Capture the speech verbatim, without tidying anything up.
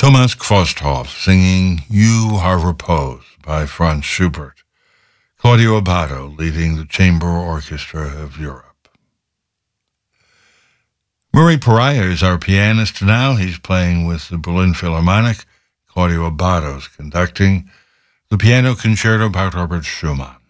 Thomas Kvosthoff singing You Are Repose by Franz Schubert. Claudio Abbado leading the Chamber Orchestra of Europe. Murray Pariah is our pianist now. He's playing with the Berlin Philharmonic. Claudio Abbado is conducting the Piano Concerto by Robert Schumann.